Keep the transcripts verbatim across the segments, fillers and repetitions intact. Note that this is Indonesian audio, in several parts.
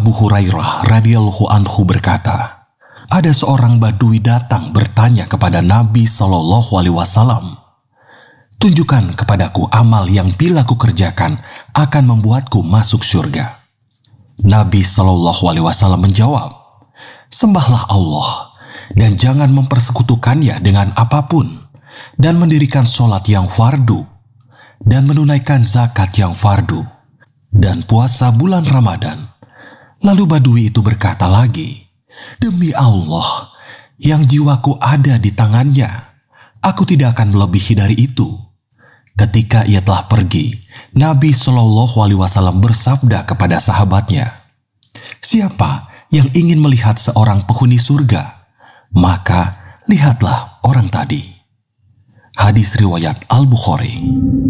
Abu Hurairah radhiyallahu anhu berkata, ada seorang badui datang bertanya kepada Nabi Shallallahu Alaihi Wasallam, tunjukkan kepadaku amal yang bila ku kerjakan akan membuatku masuk surga. Nabi Shallallahu Alaihi Wasallam menjawab, sembahlah Allah dan jangan mempersekutukannya dengan apapun, dan mendirikan sholat yang fardu, dan menunaikan zakat yang fardu, dan puasa bulan Ramadan. Lalu badui itu berkata lagi, demi Allah yang jiwaku ada di tangannya, aku tidak akan melebihi dari itu. Ketika ia telah pergi, Nabi Shallallahu Alaihi Wasallam bersabda kepada sahabatnya, siapa yang ingin melihat seorang penghuni surga, maka lihatlah orang tadi. Hadis riwayat Al-Bukhari.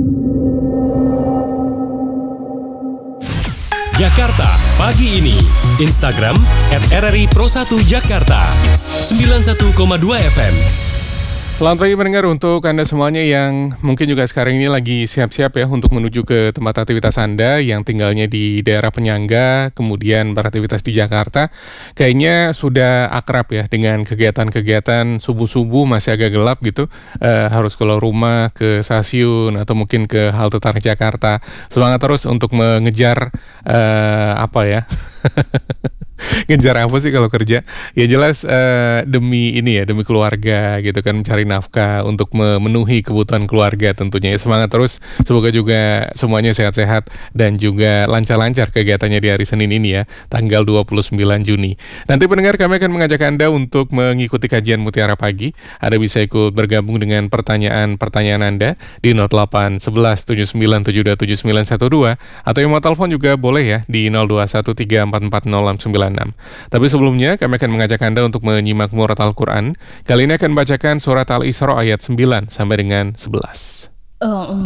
Jakarta pagi ini. Instagram et r r i pro satu Jakarta sembilan puluh satu koma dua F M. Selamat pagi pendengar, untuk Anda semuanya yang mungkin juga sekarang ini lagi siap-siap ya untuk menuju ke tempat aktivitas Anda yang tinggalnya di daerah penyangga, kemudian beraktivitas di Jakarta. Kayaknya sudah akrab ya dengan kegiatan-kegiatan subuh-subuh masih agak gelap gitu. Eh, harus keluar rumah ke stasiun atau mungkin ke halte Transjakarta. Semangat terus untuk mengejar eh, apa ya? Ngejar apa sih kalau kerja? Ya jelas uh, demi ini ya, demi keluarga gitu kan, mencari nafkah untuk memenuhi kebutuhan keluarga tentunya. Ya, semangat terus, semoga juga semuanya sehat-sehat dan juga lancar-lancar kegiatannya di hari Senin ini ya, tanggal dua puluh sembilan Juni. Nanti pendengar, kami akan mengajak Anda untuk mengikuti kajian Mutiara Pagi. Anda bisa ikut bergabung dengan pertanyaan-pertanyaan Anda di nol delapan satu satu tujuh sembilan tujuh dua tujuh sembilan satu dua, atau yang mau telepon juga boleh ya di nol dua satu tiga empat empat nol enam sembilan enam. Tapi sebelumnya kami akan mengajak Anda untuk menyimak murat Al-Quran. Kali ini akan membacakan surat Al-Isra ayat sembilan sampai dengan sebelas. أعوذ